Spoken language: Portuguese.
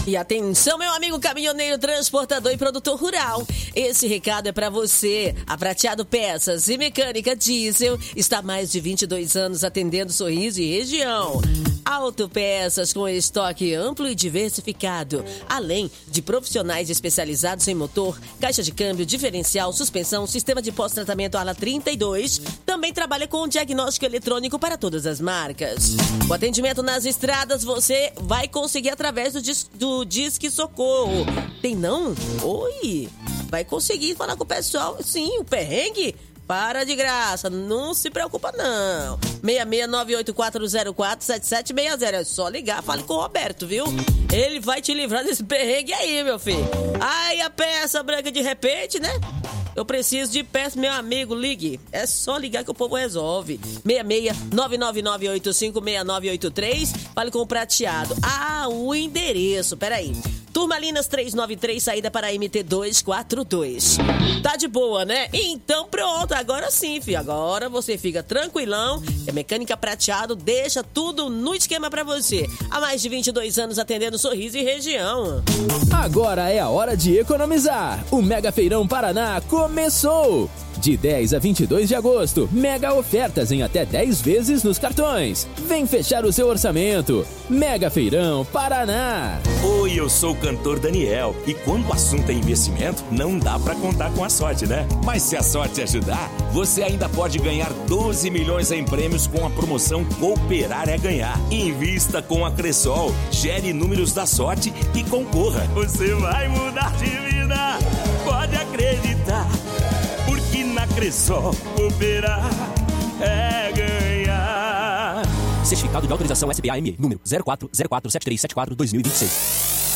E atenção, meu amigo caminhoneiro, transportador e produtor rural. Esse recado é para você. A Prateado Peças e Mecânica Diesel está há mais de 22 anos atendendo Sorriso e região. Autopeças com estoque amplo e diversificado, além de profissionais especializados em motor, caixa de câmbio, diferencial, suspensão, sistema de pós-tratamento ALA 32. Também trabalha com diagnóstico eletrônico para todas as marcas. O atendimento nas estradas você vai conseguir através do Disque Socorro. Tem não? Oi! Vai conseguir falar com o pessoal, sim, o perrengue. Para de graça, não se preocupa não. 66984047760. É só ligar, fale com o Roberto, viu? Ele vai te livrar desse perrengue aí, meu filho. Ai, a peça branca de repente, né? Eu preciso de peça, meu amigo, ligue. É só ligar que o povo resolve. 66-999856983. Fale com o Prateado. Ah, o endereço, peraí. Turmalinas 393, saída para MT242. Tá de boa, né? Então pronto, agora sim, filho. Agora você fica tranquilão. A Mecânica Prateado deixa tudo no esquema pra você. Há mais de 22 anos atendendo Sorriso e região. Agora é a hora de economizar. O Mega Feirão Paraná começou! De 10 a 22 de agosto, mega ofertas em até 10 vezes nos cartões. Vem fechar o seu orçamento. Mega Feirão Paraná. Oi, eu sou o cantor Daniel. E quando o assunto é investimento, não dá pra contar com a sorte, né? Mas se a sorte ajudar, você ainda pode ganhar 12 milhões em prêmios com a promoção Cooperar é Ganhar. Invista com a Cressol, gere números da sorte e concorra. Você vai mudar de vida, pode acreditar. Porque na Cressol, cooperar é ganhar. Certificado de autorização SBAME, número 04047374-2026.